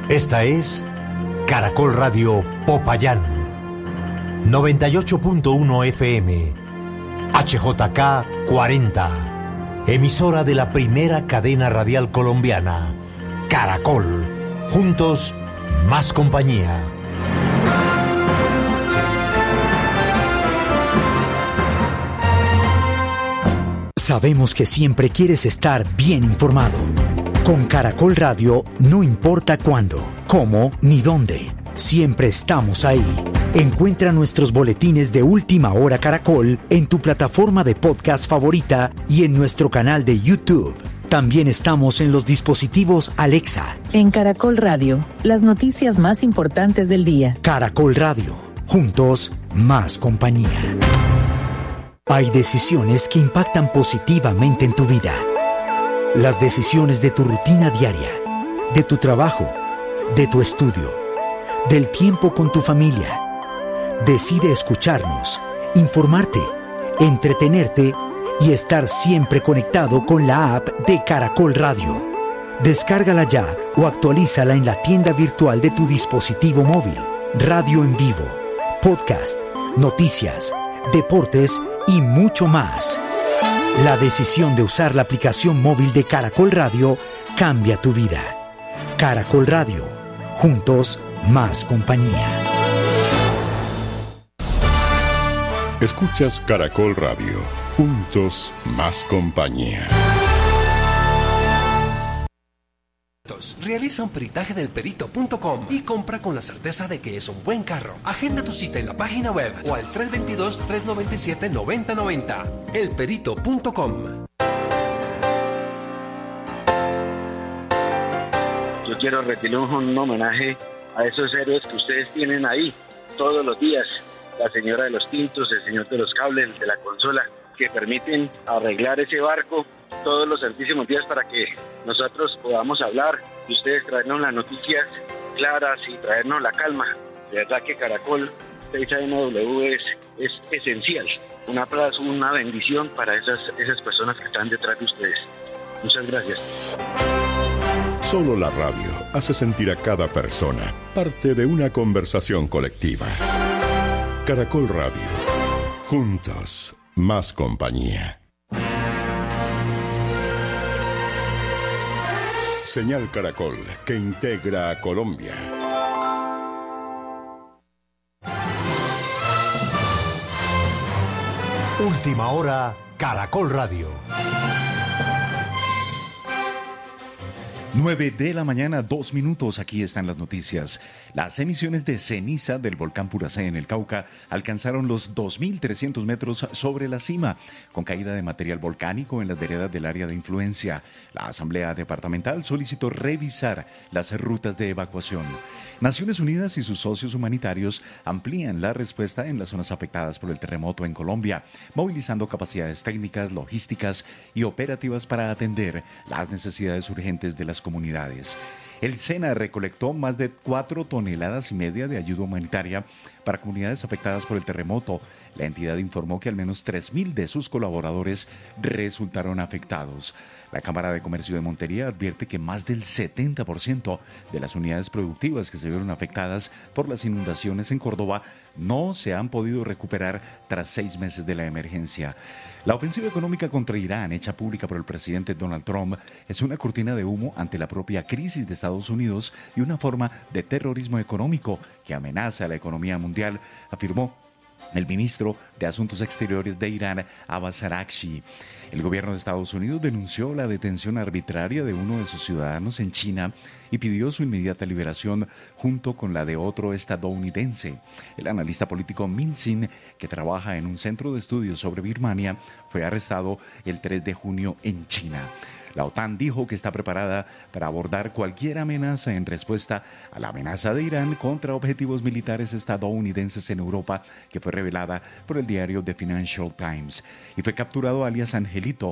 Esta es Caracol Radio Popayán, 98.1 FM, HJK 40, emisora de la primera cadena radial colombiana, Caracol. Juntos, más compañía. Sabemos que siempre quieres estar bien informado. Con Caracol Radio, no importa cuándo, cómo ni dónde, siempre estamos ahí. Encuentra nuestros boletines de Última Hora Caracol en tu plataforma de podcast favorita y en nuestro canal de YouTube. También estamos en los dispositivos Alexa. En Caracol Radio, las noticias más importantes del día. Caracol Radio, juntos, más compañía. Hay decisiones que impactan positivamente en tu vida. Las decisiones de tu rutina diaria, de tu trabajo, de tu estudio, del tiempo con tu familia. Decide escucharnos, informarte, entretenerte y estar siempre conectado con la app de Caracol Radio. Descárgala ya o actualízala en la tienda virtual de tu dispositivo móvil. Radio en vivo, podcast, noticias, deportes y mucho más. La decisión de usar la aplicación móvil de Caracol Radio cambia tu vida. Caracol Radio, juntos, más compañía. Escuchas Caracol Radio, juntos, más compañía. Realiza un peritaje del perito.com y compra con la certeza de que es un buen carro. Agenda tu cita en la página web o al 322-397-9090. Elperito.com. Yo quiero rendirle un homenaje a esos héroes que ustedes tienen ahí todos los días. La señora de los tintos, el señor de los cables, el de la consola, que permiten arreglar ese barco todos los santísimos días para que nosotros podamos hablar y ustedes traernos las noticias claras y traernos la calma. De verdad que Caracol 6AMW es esencial. Un aplauso, una bendición para esas personas que están detrás de ustedes. Muchas gracias. Solo la radio hace sentir a cada persona parte de una conversación colectiva. Caracol Radio. Juntos, más compañía. Señal Caracol, que integra a Colombia. Última Hora, Caracol Radio. 9 de la mañana, 2 minutos. Aquí están las noticias. Las emisiones de ceniza del volcán Puracé en el Cauca alcanzaron los 2.300 metros sobre la cima, con caída de material volcánico en las veredas del área de influencia. La Asamblea Departamental solicitó revisar las rutas de evacuación. Naciones Unidas y sus socios humanitarios amplían la respuesta en las zonas afectadas por el terremoto en Colombia, movilizando capacidades técnicas, logísticas y operativas para atender las necesidades urgentes de las comunidades. El SENA recolectó más de 4,5 toneladas de ayuda humanitaria para comunidades afectadas por el terremoto. La entidad informó que al menos 3.000 de sus colaboradores resultaron afectados. La Cámara de Comercio de Montería advierte que más del 70% de las unidades productivas que se vieron afectadas por las inundaciones en Córdoba no se han podido recuperar tras 6 meses de la emergencia. La ofensiva económica contra Irán, hecha pública por el presidente Donald Trump, es una cortina de humo ante la propia crisis de Estados Unidos y una forma de terrorismo económico que amenaza a la economía mundial, afirmó el ministro de Asuntos Exteriores de Irán, Abbas Araghchi. El gobierno de Estados Unidos denunció la detención arbitraria de uno de sus ciudadanos en China y pidió su inmediata liberación junto con la de otro estadounidense. El analista político Min Sin, que trabaja en un centro de estudios sobre Birmania, fue arrestado el 3 de junio en China. La OTAN dijo que está preparada para abordar cualquier amenaza en respuesta a la amenaza de Irán contra objetivos militares estadounidenses en Europa, que fue revelada por el diario The Financial Times. Y fue capturado alias Angelito,